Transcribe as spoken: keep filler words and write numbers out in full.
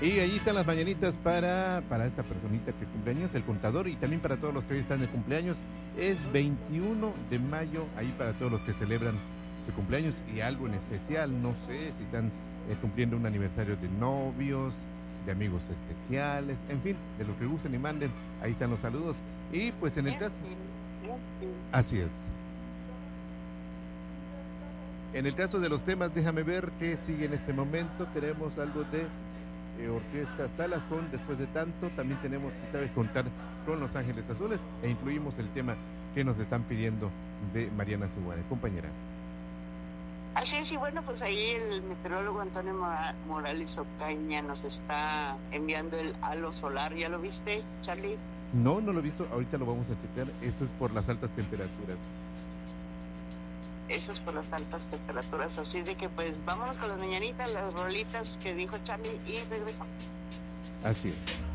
Y ahí están las mañanitas para, para esta personita que cumpleaños, el contador, y también para todos los que hoy están de cumpleaños. Es veintiuno de mayo, ahí para todos los que celebran su cumpleaños y algo en especial, no sé si están eh, cumpliendo un aniversario de novios, de amigos especiales, en fin, de lo que gusten y manden, ahí están los saludos. Y pues en el caso, así es. En el caso de los temas, déjame ver qué sigue en este momento. Tenemos algo de eh, Orquesta Salazón, después de tanto. También tenemos, si sabes contar, con Los Ángeles Azules. E incluimos el tema que nos están pidiendo de Mariana Seguane. Compañera. Así es, y bueno, pues ahí el meteorólogo Antonio Morales Ocaña nos está enviando el halo solar. ¿Ya lo viste, Charlie? No, no lo he visto. Ahorita lo vamos a checar. Esto es por las altas temperaturas. Eso es por las altas temperaturas, así de que pues vámonos con las mañanitas, las rolitas que dijo Charlie y regresamos. Así es.